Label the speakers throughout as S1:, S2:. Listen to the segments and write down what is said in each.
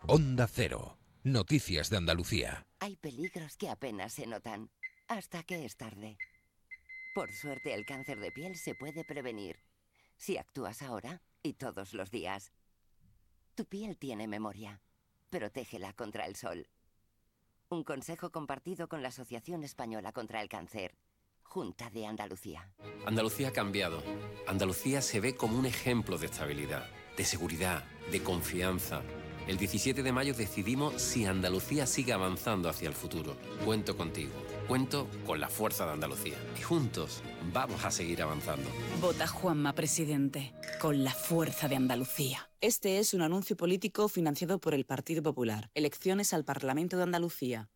S1: Onda Cero. Noticias de Andalucía.
S2: Hay peligros que apenas se notan, hasta que es tarde. Por suerte, el cáncer de piel se puede prevenir, si actúas ahora y todos los días. Tu piel tiene memoria. Protégela contra el sol. Un consejo compartido con la Asociación Española contra el Cáncer. Junta de Andalucía.
S3: Andalucía ha cambiado. Andalucía se ve como un ejemplo de estabilidad, de seguridad, de confianza. El 17 de mayo decidimos si Andalucía sigue avanzando hacia el futuro. Cuento contigo. Cuento con la fuerza de Andalucía. Y juntos vamos a seguir avanzando.
S4: Vota Juanma Presidente, con la fuerza de Andalucía. Este es un anuncio político financiado por el Partido Popular. Elecciones al Parlamento de Andalucía.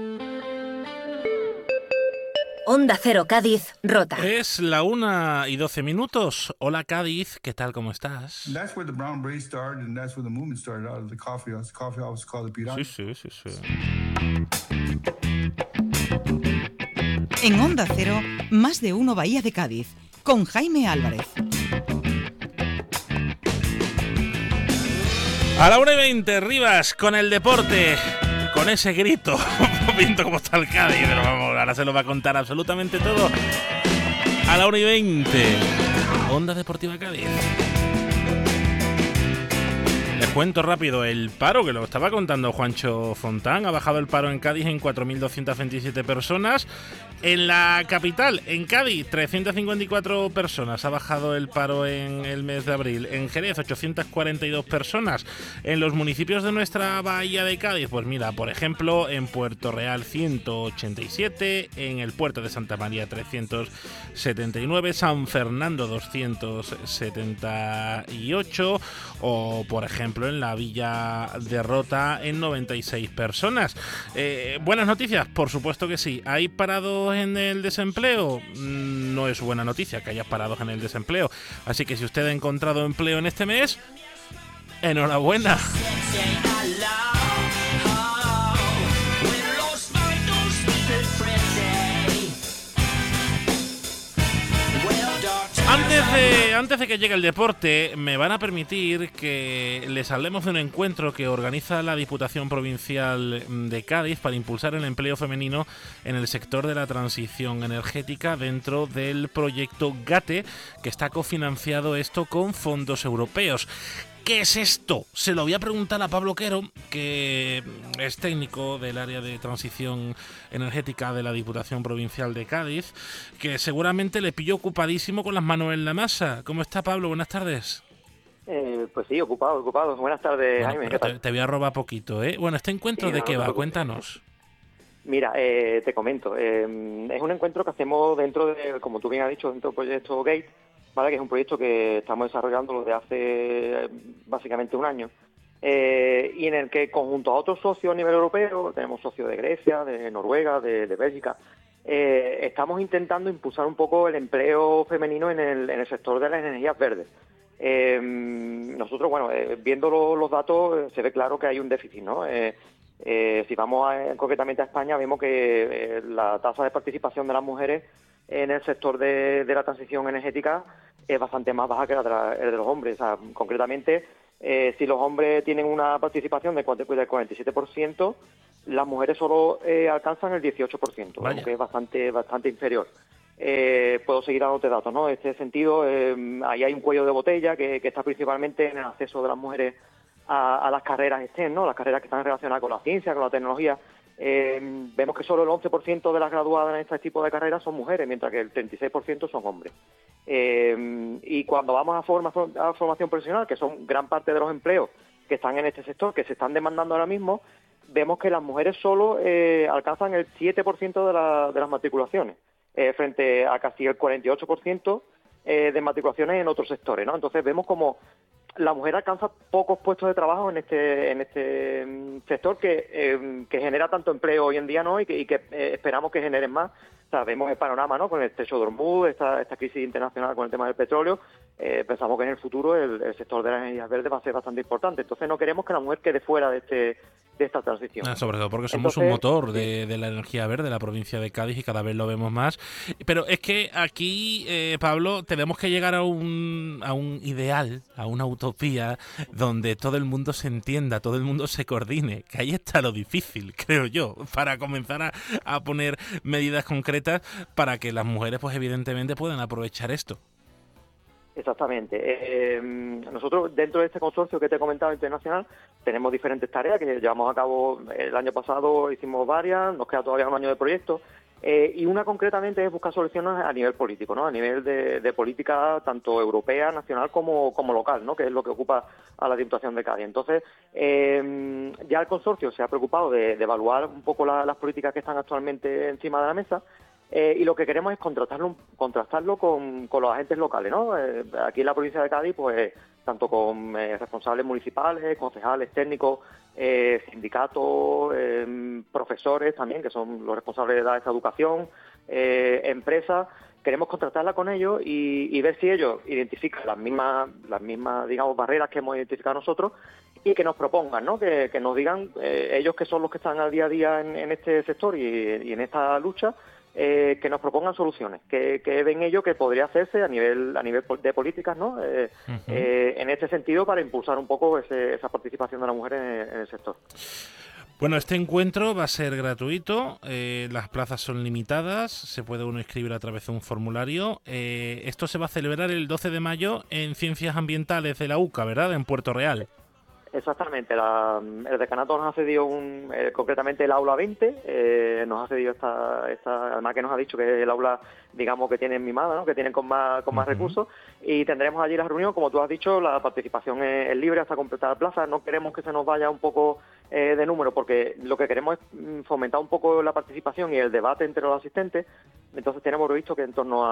S5: Onda Cero Cádiz, Rota.
S6: Es la 1:12. Hola Cádiz, ¿qué tal? ¿Cómo estás?
S7: That's where the brown braid started, and that's where the movement started, out of the coffee house. The coffee house called the Pirata.
S6: Sí.
S8: En Onda Cero, más de uno Bahía de Cádiz, con Jaime Álvarez.
S6: A la 1:20, Rivas, con el deporte, con ese grito. Viendo cómo está el Cádiz, pero vamos, ahora se lo va a contar absolutamente todo. A la 1:20, Onda Deportiva Cádiz. Les cuento rápido el paro, que lo estaba contando Juancho Fontán. Ha bajado el paro en Cádiz en 4.227 personas. En la capital, en Cádiz, 354 personas. Ha bajado el paro en el mes de abril. En Jerez, 842 personas. En los municipios de nuestra Bahía de Cádiz, pues mira, por ejemplo, en Puerto Real, 187. En el puerto de Santa María, 379. San Fernando, 278. O, por ejemplo, en la Villa de Rota, en 96 personas. Buenas noticias, por supuesto que sí. ¿Hay parados en el desempleo? No es buena noticia que haya parados en el desempleo. Así que si usted ha encontrado empleo en este mes, enhorabuena. Antes de que llegue el deporte, me van a permitir que les hablemos de un encuentro que organiza la Diputación Provincial de Cádiz para impulsar el empleo femenino en el sector de la transición energética dentro del proyecto GATE, que está cofinanciado esto con fondos europeos. ¿Qué es esto? Se lo voy a preguntar a Pablo Quero, que es técnico del área de transición energética de la Diputación Provincial de Cádiz, que seguramente le pilló ocupadísimo con las manos en la masa. ¿Cómo está, Pablo? Buenas tardes.
S9: Pues sí, ocupado. Buenas tardes,
S6: Bueno,
S9: Jaime.
S6: te voy a robar poquito, ¿eh? Bueno, ¿este encuentro
S9: Sí,
S6: de
S9: no,
S6: qué
S9: no te
S6: va?
S9: preocupes.
S6: Cuéntanos.
S9: Mira, te comento. Es un encuentro que hacemos dentro de, como tú bien has dicho, dentro del proyecto GATE, ¿vale? Que es un proyecto que estamos desarrollando desde hace básicamente un año. Y en el que, conjunto a otros socios a nivel europeo, tenemos socios de Grecia, de Noruega, de Bélgica, estamos intentando impulsar un poco el empleo femenino en el sector de las energías verdes. Nosotros, bueno, viendo los datos, se ve claro que hay un déficit, ¿no? Si vamos concretamente a España, vemos que la tasa de participación de las mujeres en el sector de la transición energética es bastante más baja que la de los hombres. O sea, concretamente, si los hombres tienen una participación del 47%, las mujeres solo alcanzan el 18%, que es bastante inferior. Puedo seguir dándote datos, ¿no? En este sentido, ahí hay un cuello de botella que está principalmente en el acceso de las mujeres a las carreras STEM, ¿no? Las carreras que están relacionadas con la ciencia, con la tecnología. Vemos que solo el 11% de las graduadas en este tipo de carreras son mujeres, mientras que el 36% son hombres. Y cuando vamos a formación profesional, que son gran parte de los empleos que están en este sector, que se están demandando ahora mismo, vemos que las mujeres solo alcanzan el 7% de las matriculaciones, frente a casi el 48% de matriculaciones en otros sectores, ¿no? Entonces vemos como la mujer alcanza pocos puestos de trabajo en este sector que genera tanto empleo hoy en día, ¿no? Y que esperamos que generen más. O sea, vemos el panorama, ¿no? Con el techo de Hormuz, esta crisis internacional con el tema del petróleo, pensamos que en el futuro el sector de las energías verdes va a ser bastante importante. Entonces no queremos que la mujer quede fuera de esta transición.
S6: Sobre todo porque somos un motor de la energía verde, la provincia de Cádiz, y cada vez lo vemos más. Pero es que aquí, Pablo, tenemos que llegar a un ideal, a una utopía, donde todo el mundo se entienda, todo el mundo se coordine, que ahí está lo difícil, creo yo, para comenzar a poner medidas concretas para que las mujeres, pues evidentemente, puedan aprovechar esto.
S9: Exactamente. Nosotros, dentro de este consorcio que te he comentado internacional, tenemos diferentes tareas que llevamos a cabo. El año pasado hicimos varias, nos queda todavía un año de proyecto, y una concretamente es buscar soluciones a nivel político, ¿no? A nivel de política tanto europea, nacional como local, ¿no? Que es lo que ocupa a la Diputación de Cádiz. Entonces, ya el consorcio se ha preocupado de evaluar un poco las políticas que están actualmente encima de la mesa. Y lo que queremos es contrastarlo con los agentes locales, ¿no? Aquí en la provincia de Cádiz, pues tanto con responsables municipales, concejales, técnicos, sindicatos, profesores también, que son los responsables de dar esta educación, empresas. Queremos contrastarla con ellos y ver si ellos identifican las mismas, digamos, barreras que hemos identificado nosotros, y que nos propongan, ¿no? Que nos digan, ellos que son los que están al día a día en este sector y en esta lucha, que nos propongan soluciones, que ven ellos que podría hacerse a nivel de políticas, ¿no? En este sentido, para impulsar un poco esa participación de la mujer en el sector.
S6: Bueno, este encuentro va a ser gratuito, las plazas son limitadas, se puede uno inscribir a través de un formulario. Esto se va a celebrar el 12 de mayo en Ciencias Ambientales de la UCA, ¿verdad?, en Puerto Real.
S9: Exactamente, el decanato nos ha cedido concretamente el aula 20, nos ha cedido esta, además que nos ha dicho que es el aula, digamos, que tienen mimada, ¿no? Que tienen con más recursos, y tendremos allí la reunión. Como tú has dicho, la participación es libre hasta completar la plaza. No queremos que se nos vaya un poco de número, porque lo que queremos es fomentar un poco la participación y el debate entre los asistentes. Entonces tenemos previsto que en torno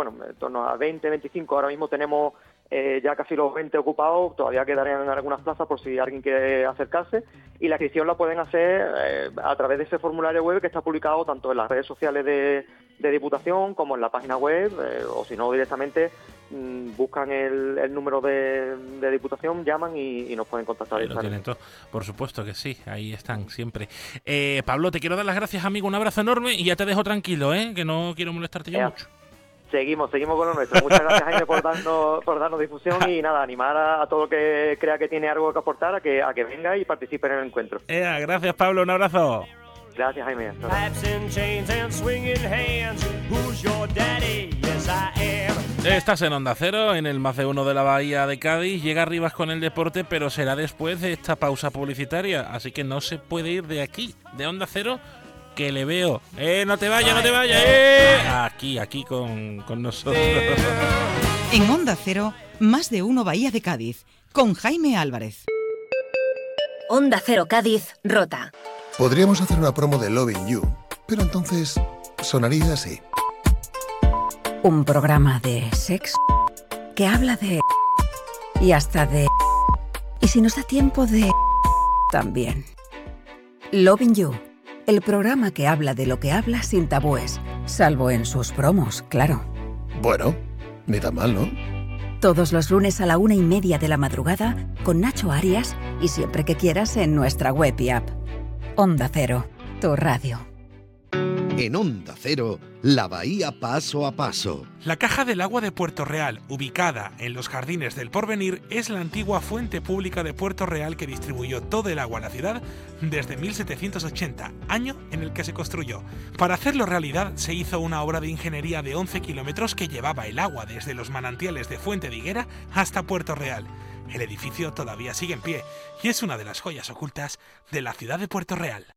S9: a 20, 25, ahora mismo tenemos ya casi los 20 ocupados. Todavía quedarían algunas plazas por si alguien quiere acercarse, y la inscripción la pueden hacer a través de ese formulario web que está publicado tanto en las redes sociales de Diputación como en la página web, o si no directamente buscan el número de Diputación, llaman y nos pueden contactar.
S6: Lo tienen todo. Por supuesto que sí, ahí están siempre. Pablo, te quiero dar las gracias, amigo, un abrazo enorme, y ya te dejo tranquilo, que no quiero molestarte yo mucho.
S9: Seguimos con lo nuestro. Muchas gracias, Jaime, por darnos difusión, y nada, animar a todo el que crea que tiene algo que aportar a que venga y participe en el encuentro.
S6: Gracias, Pablo, un abrazo.
S9: Gracias, Jaime.
S6: Estás en Onda Cero, en el Más de Uno de la Bahía de Cádiz. Llega Rivas con el deporte, pero será después de esta pausa publicitaria, así que no se puede ir de aquí, de Onda Cero, que le veo. No te vayas, no te vayas. Aquí con nosotros.
S8: En Onda Cero, Más de Uno Bahía de Cádiz, con Jaime Álvarez.
S5: Onda Cero Cádiz, Rota.
S10: Podríamos hacer una promo de Loving You, pero entonces sonaría así.
S11: Un programa de sexo que habla de... y hasta de... y si nos da tiempo de... también. Loving You, el programa que habla de lo que habla sin tabúes, salvo en sus promos, claro.
S10: Bueno, ni tan mal, ¿no?
S11: Todos los lunes a la 1:30 de la madrugada con Nacho Arias, y siempre que quieras en nuestra web y app. Onda Cero, tu radio.
S12: En Onda Cero, la Bahía paso a paso.
S13: La Caja del Agua de Puerto Real, ubicada en los Jardines del Porvenir, es la antigua fuente pública de Puerto Real que distribuyó todo el agua a la ciudad desde 1780, año en el que se construyó. Para hacerlo realidad, se hizo una obra de ingeniería de 11 kilómetros que llevaba el agua desde los manantiales de Fuente de Higuera hasta Puerto Real. El edificio todavía sigue en pie y es una de las joyas ocultas de la ciudad de Puerto Real.